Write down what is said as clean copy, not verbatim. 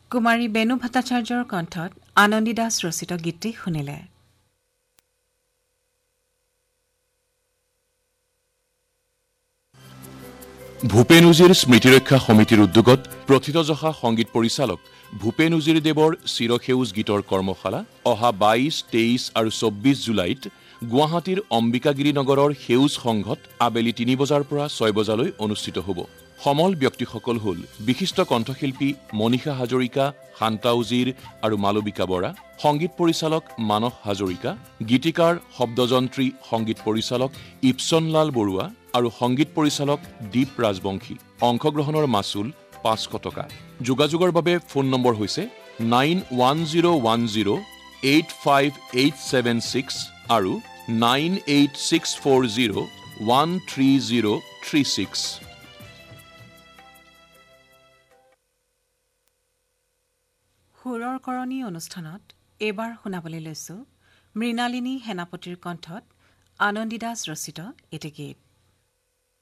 কুমাৰী বেণু ভট্টাচাৰ্যৰ কণ্ঠত আনন্দী দাস ৰচিত গীতটি শুনিলে। ভূপেন উজিৰ স্মৃতিৰক্ষা সমিতিৰ উদ্যোগত প্ৰথিতযশা সংগীত পৰিচালক ভূপেন উজিৰ দেৱৰ চিৰসেউজ গীতৰ কৰ্মশালা অহা ২২, ২৩ আৰু ২৪ জুলাইত গুৱাহাটীৰ অম্বিকাগিৰি নগৰৰ সেউজ সংঘত আবেলি ৩ বজাৰ পৰা ৬ বজালৈ অনুষ্ঠিত হ'ব। সমল ব্যক্তিসকল হ'ল বিশিষ্ট কণ্ঠশিল্পী মনীষা হাজৰিকা, শান্তা উজিৰ আৰু মালবিকা বৰা, সংগীত পৰিচালক মানস হাজৰিকা, গীতিকাৰ শব্দযন্ত্ৰী সংগীত পৰিচালক ইপচনলাল বৰুৱা আৰু সংগীত পৰিচালক দীপ ৰাজবংশী। অংশগ্ৰহণৰ মাচুল ৫০০ টকা। যোগাযোগৰ বাবে ফোন নম্বৰ হৈছে 9101085876 আৰু 9864013036। সুৰৰ কৰণী অনুষ্ঠানত এইবাৰ শুনাবলৈ লৈছো মৃণালিনী সেনাপতিৰ কণ্ঠত আনন্দী দাস ৰচিত এটি গীত।